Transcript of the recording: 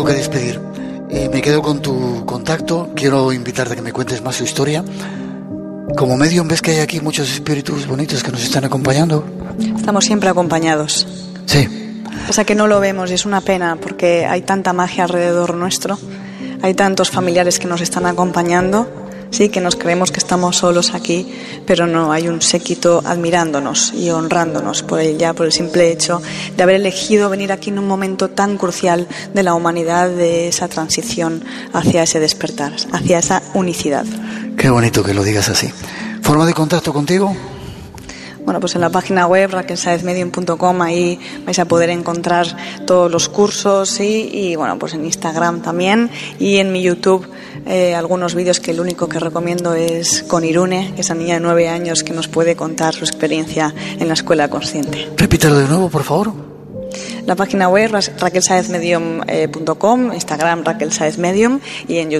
tengo que despedir. Me quedo con tu contacto. Quiero invitarte a que me cuentes más su historia. Como medium, ¿ves que hay aquí muchos espíritus bonitos que nos están acompañando? Estamos siempre acompañados. Sí. Pasa que no lo vemos y es una pena porque hay tanta magia alrededor nuestro. Hay tantos familiares que nos están acompañando. Sí, que nos creemos que estamos solos aquí, pero no, hay un séquito admirándonos y honrándonos por el simple hecho de haber elegido venir aquí en un momento tan crucial de la humanidad, de esa transición hacia ese despertar, hacia esa unicidad. Qué bonito que lo digas así. ¿Forma de contacto contigo? Bueno, pues en la página web raquelsaezmedium.com, ahí vais a poder encontrar todos los cursos y bueno, pues en Instagram también y en mi YouTube algunos vídeos que el único que recomiendo es con Irune, esa niña de 9 años que nos puede contar su experiencia en la escuela consciente. Repítelo de nuevo, por favor. La página web raquelsaezmedium.com, Instagram raquelsaezmedium y en YouTube.